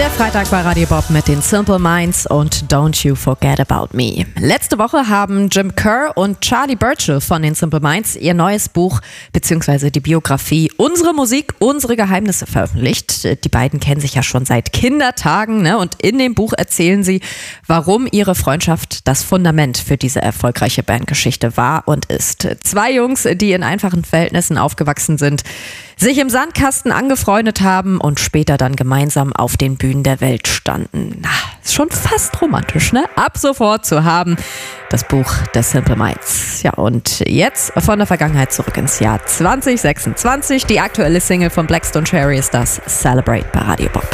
Der Freitag bei Radio Bob mit den Simple Minds und Don't You Forget About Me. Letzte Woche haben Jim Kerr und Charlie Burchill von den Simple Minds ihr neues Buch bzw. die Biografie Unsere Musik, unsere Geheimnisse veröffentlicht. Die beiden kennen sich ja schon seit Kindertagen, ne? Und in dem Buch erzählen sie, warum ihre Freundschaft das Fundament für diese erfolgreiche Bandgeschichte war und ist. Zwei Jungs, die in einfachen Verhältnissen aufgewachsen sind, sich im Sandkasten angefreundet haben und später dann gemeinsam auf den Bühnen der Welt standen. Ist schon fast romantisch, ne? Ab sofort zu haben, das Buch der Simple Minds. Ja, und jetzt von der Vergangenheit zurück ins Jahr 2026. Die aktuelle Single von Blackstone Cherry ist das Celebrate bei Radio Bob.